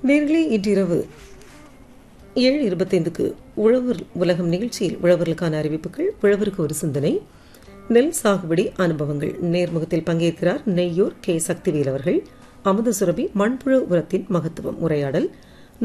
நேர்களே, இன்றிரவு 7:25க்கு உழவர் உலகம் நிகழ்ச்சியில் உழவர்களுக்கான அறிவிப்புகள், உழவருக்கு ஒரு சிந்தனை, நெல் சாகுபடி அனுபவங்கள், நேர்முகத்தில் பங்கேற்கிறார் நெய்யூர் கே. சக்திவேல் அவர்கள். அமுத சுரபி மண்புழு உரத்தின் மகத்துவம் உரையாடல்.